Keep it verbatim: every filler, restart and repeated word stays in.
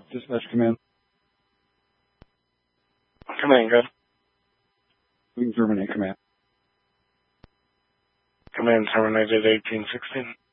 Dispatch command. Command, good. We can terminate command. Command terminated eighteen sixteen.